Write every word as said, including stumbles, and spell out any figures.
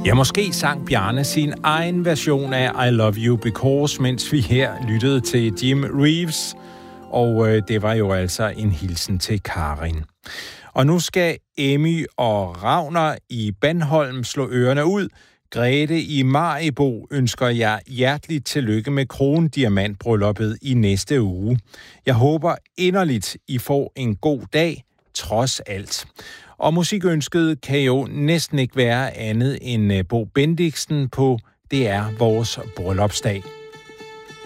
Ja, måske sang Bjarne sin egen version af I Love You Because, mens vi her lyttede til Jim Reeves. Og øh, det var jo altså en hilsen til Karin. Og nu skal Emmy og Ragnar i Bandholm slå ørerne ud. Grete i Maribo ønsker jer hjerteligt tillykke med krondiamantbrylluppet i næste uge. Jeg håber inderligt, I får en god dag, trods alt. Og musikønsket kan jo næsten ikke være andet end Bo Bendiksen på Det er vores bryllupsdag.